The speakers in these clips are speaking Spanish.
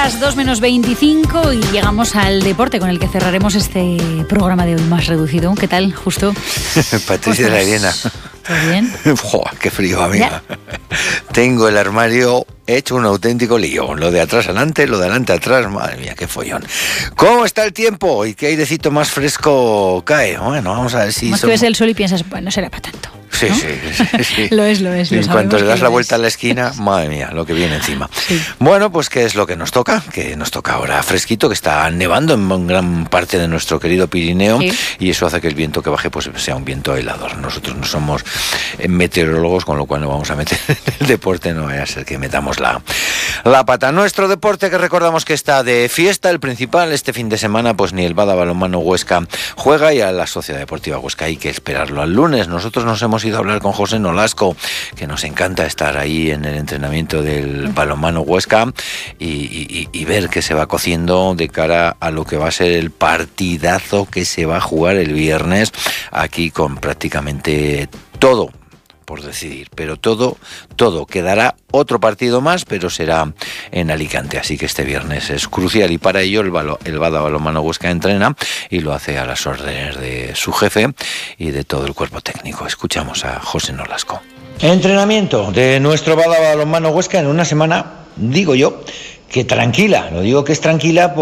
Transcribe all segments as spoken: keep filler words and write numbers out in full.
las dos menos veinticinco y llegamos al deporte con el que cerraremos este programa de hoy más reducido. ¿Qué tal, Justo? Patricia de la Arena. ¿Todo bien? Joder, qué frío, amiga. ¿Ya? Tengo el armario hecho un auténtico lío. Lo de atrás adelante, lo de adelante atrás. Madre mía, qué follón. ¿Cómo está el tiempo? ¿Y qué airecito más fresco cae? Bueno, vamos a ver si... Más somos... que ves el sol y piensas, bueno, no será para tanto. Sí, ¿no? sí, sí, sí. Lo es, lo es. Y lo en cuanto le das la vuelta es. a la esquina, madre mía, lo que viene encima. Sí. Bueno, pues ¿qué es lo que nos toca? Que nos toca ahora fresquito, que está nevando en gran parte de nuestro querido Pirineo, sí. Y eso hace que el viento que baje pues sea un viento helador. Nosotros no somos meteorólogos, con lo cual no vamos a meter el deporte, no vaya a ser que metamos la, la pata. Nuestro deporte, que recordamos que está de fiesta, el principal, este fin de semana, pues ni el Bada Balonmano Huesca juega y a la Sociedad Deportiva Huesca hay que esperarlo al lunes. Nosotros nos hemos ido a hablar con José Nolasco, que nos encanta estar ahí en el entrenamiento del balonmano Huesca y, y, y ver qué se va cociendo de cara a lo que va a ser el partidazo que se va a jugar el viernes aquí, con prácticamente todo por decidir, pero todo, todo, quedará otro partido más, pero será en Alicante, así que este viernes es crucial y para ello el, balo, el Bada Balonmano Huesca entrena y lo hace a las órdenes de su jefe y de todo el cuerpo técnico. Escuchamos a José Nolasco. Entrenamiento de nuestro Bada Balonmano Huesca en una semana, digo yo, que tranquila. Lo digo que es tranquila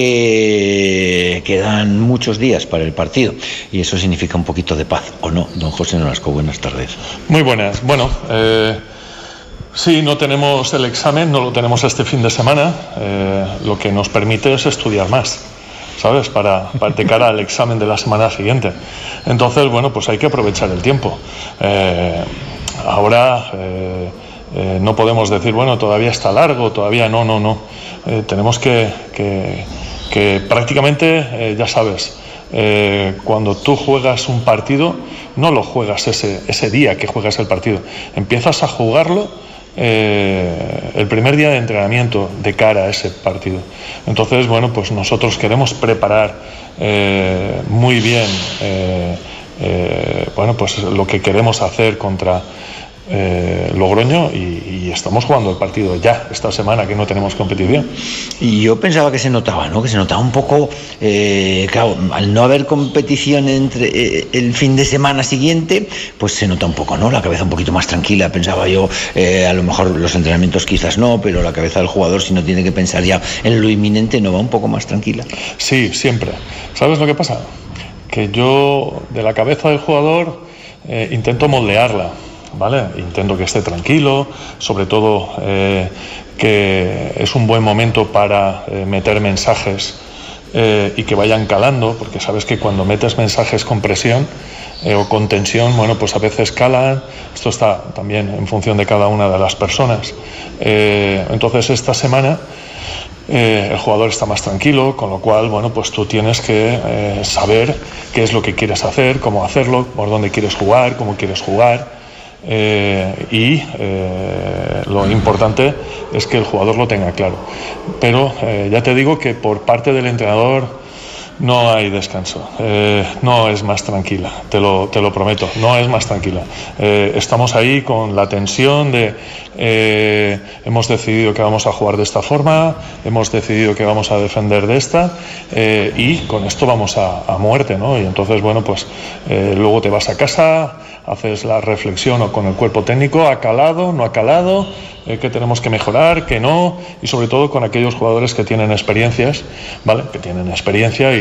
porque quedan muchos días para el partido y eso significa un poquito de paz, ¿o no? Don José Nolasco, buenas tardes. Muy buenas. Bueno, eh, sí, no tenemos el examen, no lo tenemos este fin de semana, eh, lo que nos permite es estudiar más, ¿sabes? Para, para de cara al examen de la semana siguiente. Entonces, bueno, pues hay que aprovechar el tiempo. Eh, ahora... Eh, Eh, no podemos decir, bueno, todavía está largo, todavía no, no, no. Eh, tenemos que, que, que prácticamente, eh, ya sabes, eh, cuando tú juegas un partido, no lo juegas ese, ese día que juegas el partido. Empiezas a jugarlo eh, el primer día de entrenamiento de cara a ese partido. Entonces, bueno, pues nosotros queremos preparar eh, muy bien eh, eh, bueno, pues lo que queremos hacer contra Eh, Logroño y, y estamos jugando el partido ya esta semana, que no tenemos competición. Y yo pensaba que se notaba, ¿no? Que se notaba un poco, eh, claro, al no haber competición entre eh, el fin de semana siguiente, pues se nota un poco, ¿no? La cabeza un poquito más tranquila, pensaba yo, eh, a lo mejor los entrenamientos quizás no, pero la cabeza del jugador, si no tiene que pensar ya en lo inminente, ¿no va un poco más tranquila? Sí, siempre. ¿Sabes lo que pasa? Que yo, de la cabeza del jugador, eh, intento moldearla, ¿vale? Intento que esté tranquilo, sobre todo eh, que es un buen momento para eh, meter mensajes eh, y que vayan calando, porque sabes que cuando metes mensajes con presión eh, o con tensión, bueno, pues a veces calan. Esto está también en función de cada una de las personas. Eh, entonces esta semana Eh, el jugador está más tranquilo, con lo cual, bueno, pues tú tienes que eh, saber qué es lo que quieres hacer, cómo hacerlo, por dónde quieres jugar, cómo quieres jugar. Eh, y eh, lo importante es que el jugador lo tenga claro, pero eh, ya te digo que por parte del entrenador no hay descanso, eh, no es más tranquila, te lo, te lo prometo, no es más tranquila. Eh, estamos ahí con la tensión de eh, hemos decidido que vamos a jugar de esta forma, hemos decidido que vamos a defender de esta eh, y con esto vamos a, a muerte, ¿no? Y entonces, bueno, pues eh, luego te vas a casa, haces la reflexión con el cuerpo técnico, ha calado, no ha calado, eh, qué tenemos que mejorar, qué no, y sobre todo con aquellos jugadores que tienen experiencias, ¿vale? Que tienen experiencia y